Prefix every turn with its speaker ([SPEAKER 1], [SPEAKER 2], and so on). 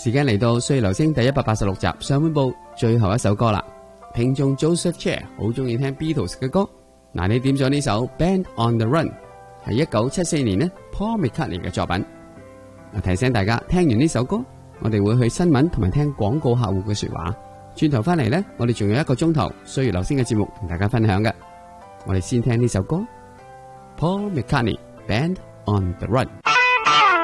[SPEAKER 1] 時間嚟到歲月留聲第186集上半部最後一首歌啦。聽眾 Joseph Chair 好中意聽 Beatles 嘅歌，嗱，你點咗呢首 Band on the Run 係1974年呢 Paul McCartney 嘅作品。提醒大家聽完呢首歌，我哋會去新聞同埋聽廣告客戶嘅說話。轉頭翻嚟呢，我哋仲有1個鐘頭歲月留聲嘅節目同大家分享嘅。我哋先聽呢首歌 Paul McCartney Band on the Run。